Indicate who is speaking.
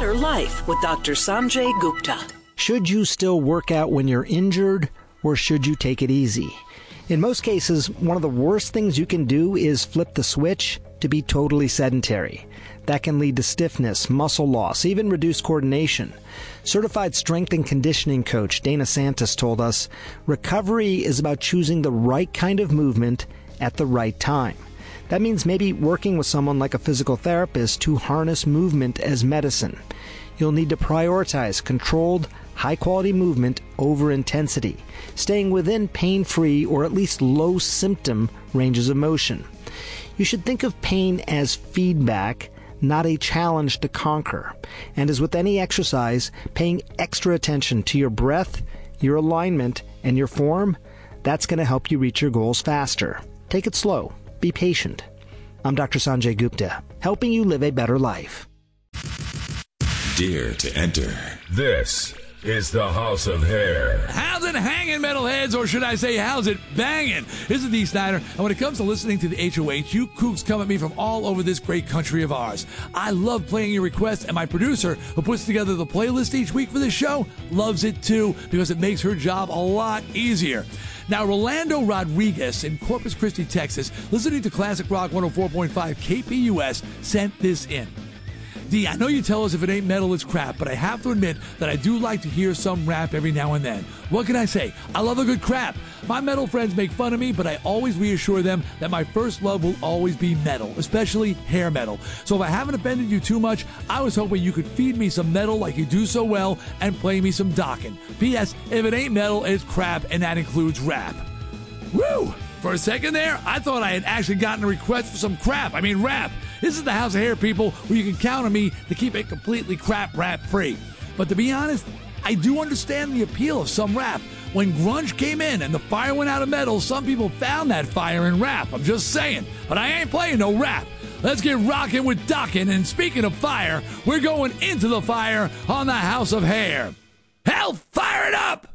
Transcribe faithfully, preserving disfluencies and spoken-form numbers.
Speaker 1: better life with Doctor Sanjay Gupta.
Speaker 2: Should you still work out when you're injured, or should you take it easy? In most cases, one of the worst things you can do is flip the switch to be totally sedentary. That can lead to stiffness, muscle loss, even reduced coordination. Certified strength and conditioning coach Dana Santos told us, recovery is about choosing the right kind of movement at the right time. That means maybe working with someone like a physical therapist to harness movement as medicine. You'll need to prioritize controlled, high-quality movement over intensity, staying within pain-free or at least low-symptom ranges of motion. You should think of pain as feedback, not a challenge to conquer. And as with any exercise, paying extra attention to your breath, your alignment, and your form, that's going to help you reach your goals faster. Take it slow. Be patient. I'm Doctor Sanjay Gupta, helping you live a better life.
Speaker 3: Dare to enter.
Speaker 4: This is the House of Hair.
Speaker 5: How's it hanging, metalheads? Or should I say, how's it banging? This is Dee Snider, and when it comes to listening to the H O H, you kooks come at me from all over this great country of ours. I love playing your requests, and my producer, who puts together the playlist each week for this show, loves it too, because it makes her job a lot easier. Now, Rolando Rodriguez in Corpus Christi, Texas, listening to Classic Rock one oh four point five K P U S, sent this in. D, I know you tell us if it ain't metal, it's crap, but I have to admit that I do like to hear some rap every now and then. What can I say? I love a good crap. My metal friends make fun of me, but I always reassure them that my first love will always be metal, especially hair metal. So if I haven't offended you too much, I was hoping you could feed me some metal like you do so well and play me some Dokken. P S. If it ain't metal, it's crap, and that includes rap. Woo! For a second there, I thought I had actually gotten a request for some crap. I mean rap. This is the House of Hair, people, where you can count on me to keep it completely crap rap free. But to be honest, I do understand the appeal of some rap. When grunge came in and the fire went out of metal, some people found that fire in rap. I'm just saying. But I ain't playing no rap. Let's get rocking with Dokken. And speaking of fire, we're going into the fire on the House of Hair. Hell, fire it up!